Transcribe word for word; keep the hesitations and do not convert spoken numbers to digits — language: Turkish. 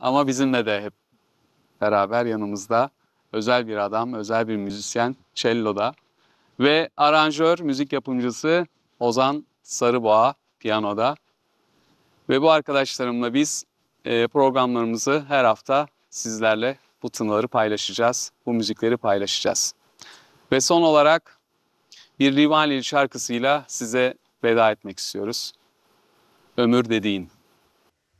ama bizimle de hep beraber yanımızda. Özel bir adam, özel bir müzisyen, cello'da. Ve aranjör, müzik yapımcısı Ozan Sarıboğa piyanoda. Ve bu arkadaşlarımla biz e, programlarımızı her hafta sizlerle bu tınıları paylaşacağız, bu müzikleri paylaşacağız. Ve son olarak bir Livaneli şarkısıyla size veda etmek istiyoruz. Ömür Dediğin.